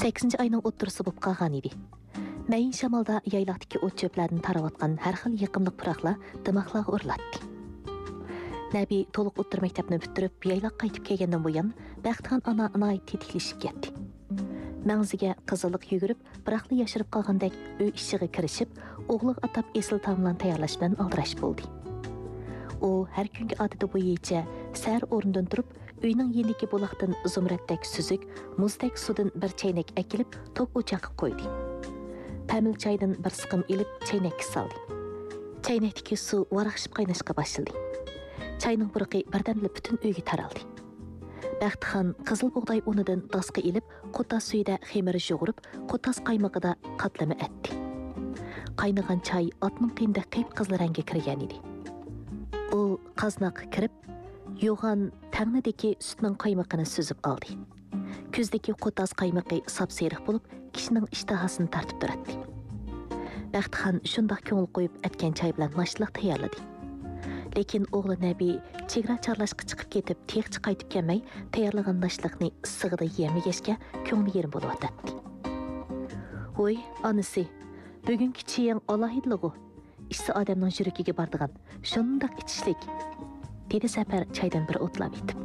8 ayning o'ttirisi bo'lib qolgan edi. Mayin shamolda yayloqdagi o't cho'plardan taravotgan har xil yiqimliq puroqlar dimoqlarga uriladi. Nabi to'liq o'ttir maktabni bitirib, yayloq qaytib kelgandan buyon Baxtixon ana tetiklashib ketdi. Mangziga qizilliq yugurib, biroqli yashirib qolgandek uy ishiga kirishib, o'g'liga atab esil taomlarni tayyorlash bilan aldirash bo'ldi. U har kungi odati bo'yicha sar o'rnidan turib, uyning yendiki buloqdan zumratdek suzuk, muzdek suvdan bir chaynak akilib, to'q o'choqqa qo'ydi. Pamil chaydan bir siqim ilib, chaynakka soldi. Chaynakdagi suv varaqshib qaynashga boshladi. Çayning buruqi birdamli butun uyga taraldi. Baxtixon qizil bug'doy unidan dasqa ilib, qo'tas suyida xemiri yo'g'irib, qo'tas qaymog'ida qatlama etdi. Qaynagan çay otning qiyinda qiyib qizil rangga kirgan edi. U qaznaqqa kirib, yo'g'an tangnidagi sutning qaymog'ini suzib oldi. Kuzdagi qo'tas qaymog'i sap-seriq bo'lib, kishining ishtahasini tartib turadi. Baxtixon shundoq ko'ngil qo'yib atgan çay bilan mashliq tayyorladi. Lekin o'g'li Nabi chegara charlashga chiqib ketib, texchi qaytib kelmay, tayyorlagan nashliqni issig'ida yemagashga ko'ngli yerim bo'lib o'tadi. "Voy, onasi, bugungi chiying alohidlig'i. Ishsi odamning yuragiga bordigan, shundoq ichishlik", dedi Safar chaydan bir o'tlab etib.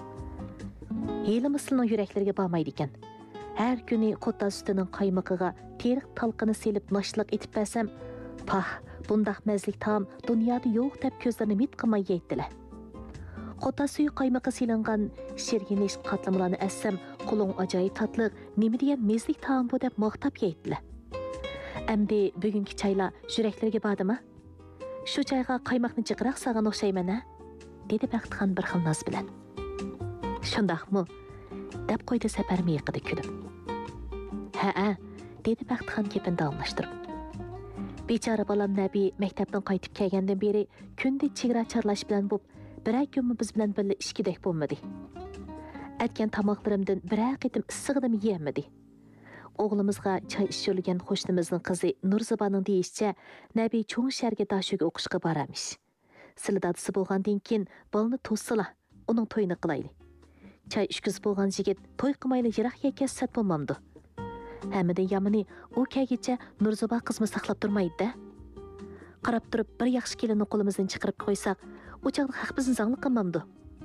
"Heli mislning yuraklariga bormaydi ekan. Har kuni qo'tas sutining qaymog'iga teriq talqini selib nashliq etib bersam, pah, bundaq mazlik taom dunyoda yo'q deb ko'zlarini mit qilmay yeydilar. Qo'ta suyu qaymog'i silingan shirginish qatlamalarni assam, qo'ling ajoyib tatliq, nima degan mazlik taom bu deb maqtab yeydilar. Endi bugungi chaylar yuraklarga bordimi? Shu chayga qaymoqni jiqroq solgan o'xshayman-a?" dedi Baxtixon bir xil noz bilan. "Shundaqmi?" deb qo'ydi Safar miyiqida kulib. "Ha-a", dedi Baxtixon gapini davomlashtirib. Bechora balam Nabi maktabdan qaytib kelgandan beri kunda chegara charlash bilan bo'lib, biray kunmi biz bilan birga ishkidek bo'lmadi. Atgan tomoqlarimdan biray qitim issig'idimi yeyamadi. O'g'limizga choy ishirgan qo'shnimizning qizi Nurzibaning deyishicha, Nabi cho'ng sharga dashuga o'qishga boramish. Sili dadisi bo'lgandan keyin balni to'ssila, uning to'yini qilayli. Choy ishkizib bo'lgan yigit to'y qilmayli yiroq yakasat bo'lmamdi. Hamida yamini u kelgicha Nurziba qizmi saqlab turmaydi-da. Qarab turib bir yaxshi kelinni qo'limizdan chiqarib qo'ysak, u chaqda haq bizni zangli qilmamdi.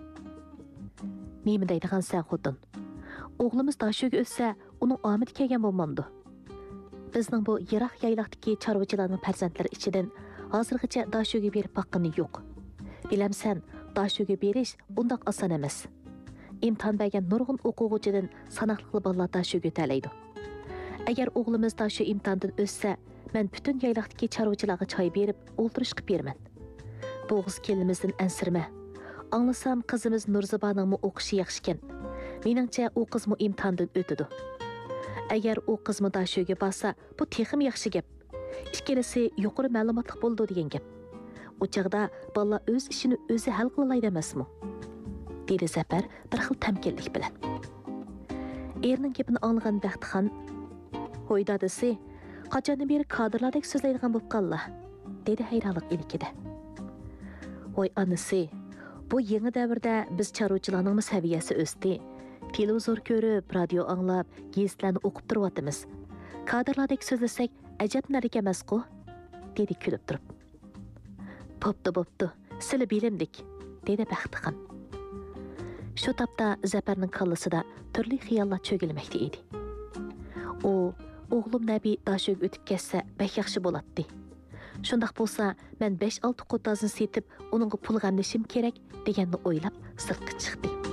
Nima deydigan sen xotin? O'g'limiz dashuga o'ssa, uning omidi kelgan bo'lmamdi. Bizning bu yiroq yayloqdagi chorvachilarning farzandlari ichidan hozirgacha dashuga berib baqqani yo'q. Bilamsan, dashuga berish undoq oson emas. İmtihan bergan nurg'un o'quvchidan sanoqli bolalar dashuga o'talaydi. Agar o'g'limiz dashu imtihondan o'tsa, men butun yayloqdagi chorvachilarga choy berib, o'ltirishga beraman. Bo'g'iz kelinimizdan ansirma. Anglasam qizimiz Nurzibaning o'qishi yaxshi ekan. Meningcha u qizmi imtihondan o'tadi. Agar u qizmi dashuga borsa, bu texim yaxshi gap. Ikkalasi yuqori ma'lumotli bo'ldi degan gap. U chaqda bola o'z ishini o'zi hal qilaydi emasmi? dedi Zafar bir xil tamkinlik bilan. Erining gapini anglagan Baxtixon, "Hoy dadasi, qachondan beri kadrlardek so'zlaydigan bo'lib qoldi", dedi hayronlik ilikida. "Voy onasi, bu yangi davrda biz chorvachilarning saviyasi o'sdi. Televizor ko'rib, radio anglab, gazetlarni o'qib turyapmiz. Kadrlardek so'zlasak, ajab narika emas-ku", dedi kulib turib. "Bo'pti, sizlar bilimdik", dedi Baxtixon. Shu topda Zafarning kallasida turli xiyollar cho'gilmoqda edi. U o'g'lim Nabi dashuga o'tib ketsa, bek yaxshi bo'ladi. Shundaq bo'lsa, men 5-6 qo'tazni setib, uningga pul g'amlashim kerak deganni o'ylab sirtqa chiqdi.